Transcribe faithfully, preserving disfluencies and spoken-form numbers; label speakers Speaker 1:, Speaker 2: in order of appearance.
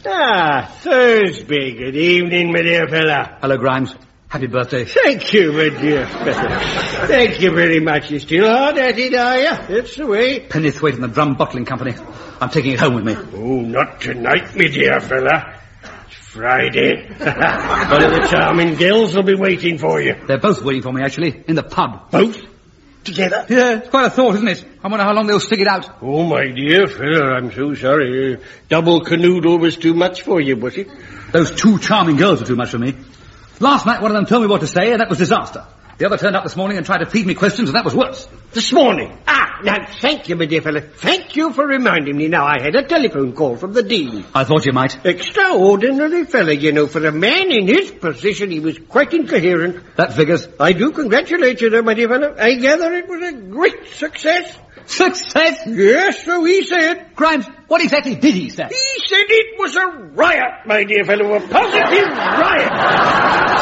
Speaker 1: Ah, Thursby. Good evening, my dear fella.
Speaker 2: Hello, Grimes. Happy birthday.
Speaker 1: Thank you, my dear fella. Thank you very much. You're still hard at it, are you? That's the way.
Speaker 2: Pennythwaite and the Drum Bottling Company. I'm taking it home with me.
Speaker 1: Oh, not tonight, my dear fella. It's Friday. One of the charming girls will be waiting for you.
Speaker 2: They're both waiting for me, actually, in the pub.
Speaker 1: Both? Together?
Speaker 2: Yeah, it's quite a thought, isn't it? I wonder how long they'll stick it out.
Speaker 1: Oh, my dear fella, I'm so sorry. Uh, double canoodle was too much for you, was it?
Speaker 2: Those two charming girls were too much for me. Last night, one of them told me what to say, and that was disaster. The other turned up this morning and tried to feed me questions, and that was worse.
Speaker 1: This morning? Ah, now, thank you, my dear fellow. Thank you for reminding me. Now, I had a telephone call from the Dean.
Speaker 2: I thought you might.
Speaker 1: Extraordinary fellow, you know. For a man in his position, he was quite incoherent.
Speaker 2: That figures.
Speaker 1: I do congratulate you, though, my dear fellow. I gather it was a great success.
Speaker 2: Success?
Speaker 1: Yes, so he said.
Speaker 2: Grimes, what exactly did he say?
Speaker 1: He said it was a riot, my dear fellow, a positive riot.